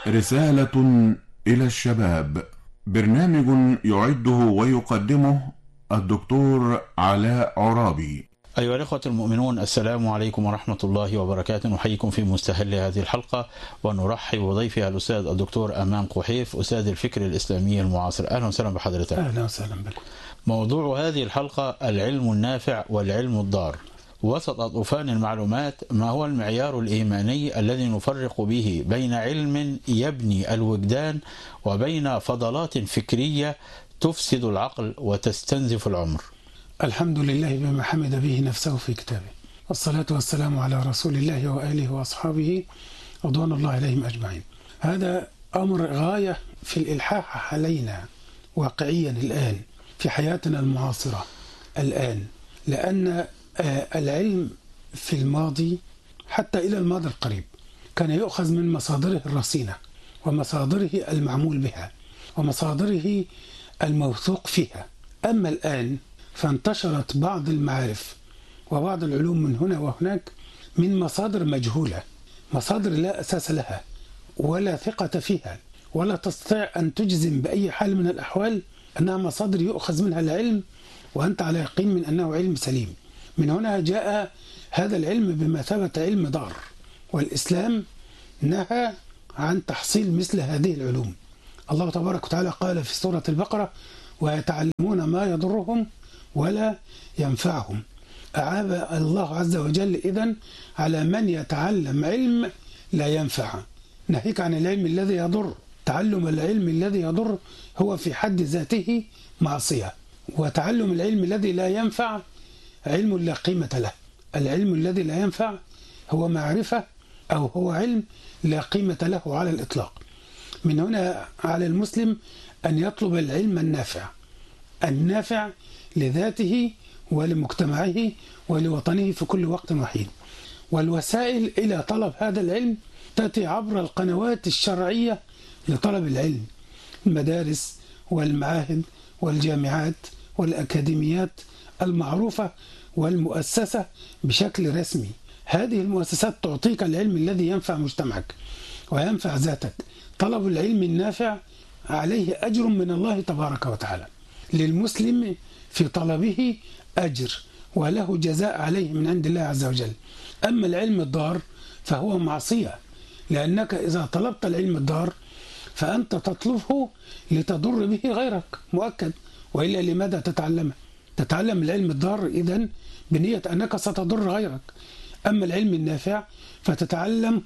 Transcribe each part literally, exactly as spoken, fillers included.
رسالة إلى الشباب، برنامج يعده ويقدمه الدكتور علاء عرابي. أيها الأخوة المؤمنون، السلام عليكم ورحمة الله وبركاته. نحييكم في مستهل هذه الحلقة ونرحب بضيفها الأستاذ الدكتور أمان قحيف، أستاذ الفكر الإسلامي المعاصر. أهلا وسهلا بحضرتك. أهلا وسهلا بكم. موضوع هذه الحلقة العلم النافع والعلم الضار. وسط طوفان المعلومات، ما هو المعيار الإيماني الذي نفرق به بين علم يبني الوجدان وبين فضلات فكرية تفسد العقل وتستنزف العمر؟ الحمد لله بما حمد به نفسه في كتابه، والصلاة والسلام على رسول الله وآله وأصحابه رضوان الله عليهم أجمعين. هذا أمر غاية في الإلحاح علينا واقعيا الآن في حياتنا المعاصرة الآن، لأن العلم في الماضي حتى إلى الماضي القريب كان يؤخذ من مصادره الرصينة ومصادره المعمول بها ومصادره الموثوق فيها. أما الآن فانتشرت بعض المعارف وبعض العلوم من هنا وهناك من مصادر مجهولة، مصادر لا أساس لها ولا ثقة فيها، ولا تستطيع أن تجزم بأي حال من الأحوال أنها مصادر يؤخذ منها العلم وأنت على يقين من أنه علم سليم. من هنا جاء هذا العلم بمثابة علم ضار، والإسلام نهى عن تحصيل مثل هذه العلوم. الله تبارك وتعالى قال في سورة البقرة: ويتعلمون ما يضرهم ولا ينفعهم. أعاب الله عز وجل إذن على من يتعلم علم لا ينفع، ناهيك عن العلم الذي يضر. تعلم العلم الذي يضر هو في حد ذاته معصية، وتعلم العلم الذي لا ينفع علم لا قيمة له. العلم الذي لا ينفع هو معرفة أو هو علم لا قيمة له على الإطلاق. من هنا على المسلم أن يطلب العلم النافع، النافع لذاته ولمجتمعه ولوطنه في كل وقت وحين. والوسائل إلى طلب هذا العلم تأتي عبر القنوات الشرعية لطلب العلم، المدارس والمعاهد والجامعات والأكاديميات المعروفة والمؤسسة بشكل رسمي. هذه المؤسسات تعطيك العلم الذي ينفع مجتمعك وينفع ذاتك. طلب العلم النافع عليه أجر من الله تبارك وتعالى، للمسلم في طلبه أجر وله جزاء عليه من عند الله عز وجل. أما العلم الضار فهو معصية، لأنك إذا طلبت العلم الضار فأنت تطلبه لتضر به غيرك مؤكد، وإلا لماذا تتعلمه؟ تتعلم العلم الضار إذن بنية أنك ستضر غيرك. أما العلم النافع فتتعلم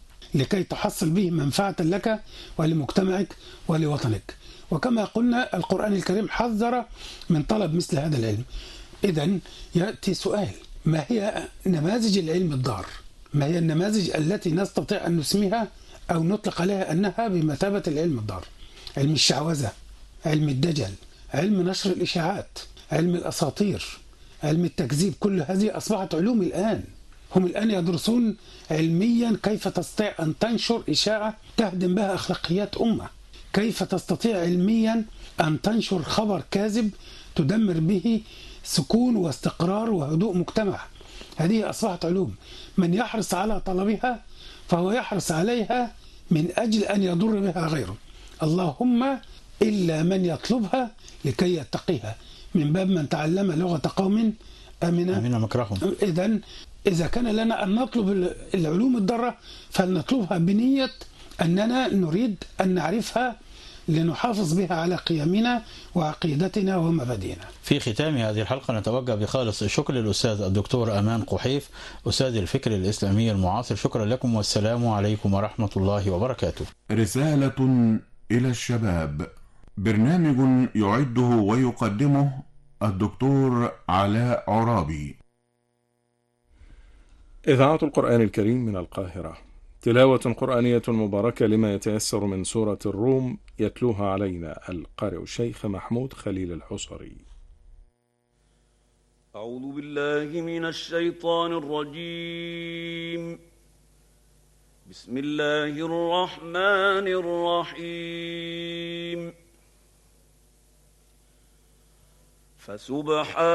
لكي تحصل به منفعة لك ولمجتمعك ولوطنك. وكما قلنا القرآن الكريم حذر من طلب مثل هذا العلم. إذن يأتي سؤال: ما هي نماذج العلم الضار؟ ما هي النماذج التي نستطيع أن نسميها أو نطلق عليها أنها بمثابة العلم الضار؟ علم الشعوذة، علم الدجل، علم نشر الإشاعات، علم الأساطير، علم التكذيب. كل هذه أصبحت علوم الآن. هم الآن يدرسون علميا كيف تستطيع أن تنشر إشاعة تهدم بها أخلاقيات أمة، كيف تستطيع علميا أن تنشر خبر كاذب تدمر به سكون واستقرار وهدوء مجتمع. هذه أصبحت علوم. من يحرص على طلبها فهو يحرص عليها من أجل أن يضر بها غيره، اللهم إلا من يطلبها لكي يتقيها، من باب من تعلم لغة قوم أمن أمن مكرهم. إذن إذا كان لنا أن نطلب العلوم الضارة فلنطلبها بنية أننا نريد أن نعرفها لنحافظ بها على قيمنا وعقيدتنا ومبادئنا. في ختام هذه الحلقة نتوجه بخالص الشكر للأستاذ الدكتور أمان قحيف، أستاذ الفكر الإسلامي المعاصر. شكرا لكم والسلام عليكم ورحمة الله وبركاته. رسالة إلى الشباب، برنامج يعده ويقدمه الدكتور علاء عرابي. إذاعة القرآن الكريم من القاهرة، تلاوة قرآنية مباركة لما يتيسر من سورة الروم، يتلوها علينا القارئ الشيخ محمود خليل الحصري. أعوذ بالله من الشيطان الرجيم. بسم الله الرحمن الرحيم. فسبحان